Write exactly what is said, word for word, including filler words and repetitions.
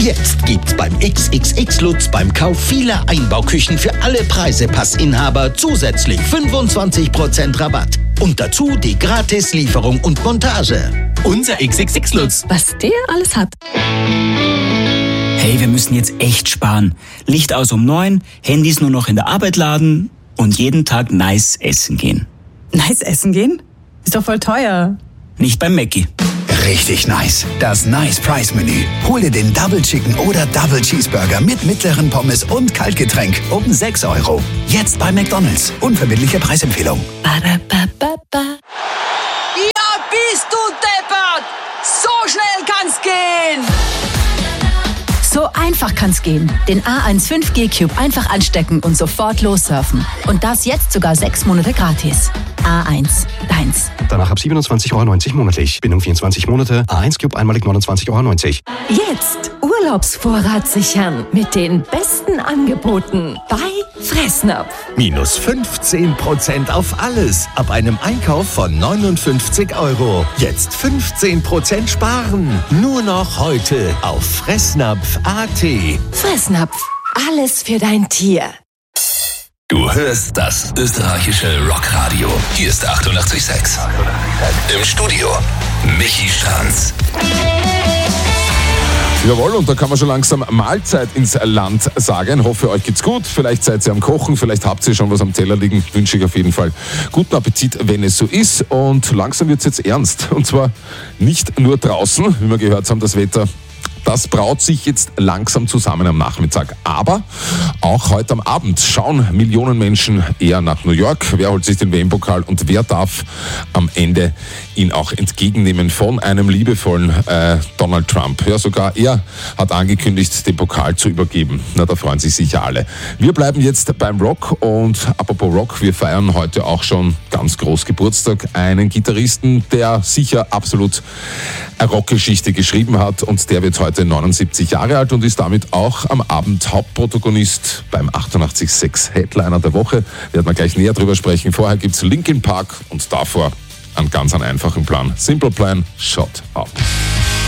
Jetzt gibt's beim X X X Lutz beim Kauf vieler Einbauküchen für alle Preisepassinhaber zusätzlich fünfundzwanzig Prozent Rabatt. Und dazu die Gratis-Lieferung und Montage. Unser X X X Lutz. Was der alles hat. Hey, wir müssen jetzt echt sparen. Licht aus um neun, Handys nur noch in der Arbeit laden und jeden Tag nice essen gehen. Nice essen gehen? Ist doch voll teuer. Nicht beim Mackie. Richtig nice. Das Nice Price Menü. Hol dir den Double Chicken oder Double Cheeseburger mit mittleren Pommes und Kaltgetränk um sechs Euro. Jetzt bei McDonald's. Unverbindliche Preisempfehlung. Ba-da-ba-ba-ba. Ja, bist du deppert! So schnell kann's gehen! So einfach kann's gehen. Den A eins fünf G Cube einfach anstecken und sofort lossurfen. Und das jetzt sogar sechs Monate gratis. A eins, deins. Danach ab siebenundzwanzig Euro neunzig monatlich. Bindung vierundzwanzig Monate. A eins Cube einmalig neunundzwanzig Euro neunzig. Jetzt Urlaubsvorrat sichern mit den besten Angeboten bei Fressnapf. Minus fünfzehn Prozent auf alles ab einem Einkauf von neunundfünfzig Euro. Jetzt fünfzehn Prozent sparen. Nur noch heute auf Fressnapf Punkt a t. Fressnapf. Alles für dein Tier. Du hörst das österreichische Rockradio. Hier ist achtundachtzig Komma sechs. Im Studio Michi Stranz. Jawohl, und da kann man schon langsam Mahlzeit ins Land sagen. Hoffe, euch geht's gut. Vielleicht seid ihr am Kochen, vielleicht habt ihr schon was am Teller liegen. Wünsche ich auf jeden Fall guten Appetit, wenn es so ist. Und langsam wird's jetzt ernst. Und zwar nicht nur draußen, wie wir gehört haben, das Wetter. Das braut sich jetzt langsam zusammen am Nachmittag. Aber auch heute am Abend schauen Millionen Menschen eher nach New York. Wer holt sich den W M-Pokal und wer darf am Ende ihn auch entgegennehmen von einem liebevollen äh, Donald Trump? Ja, sogar er hat angekündigt, den Pokal zu übergeben. Na, da freuen sich sicher alle. Wir bleiben jetzt beim Rock und apropos Rock, wir feiern heute auch schon ganz groß Geburtstag. Einen Gitarristen, der sicher absolut eine Rockgeschichte geschrieben hat und der wird heute neunundsiebzig Jahre alt und ist damit auch am Abend Hauptprotagonist beim achtundachtzig Komma sechs Headliner der Woche. Werden wir gleich näher drüber sprechen. Vorher gibt's Linkin Park und davor einen ganz einen einfachen Plan. Simple Plan, Shut Up.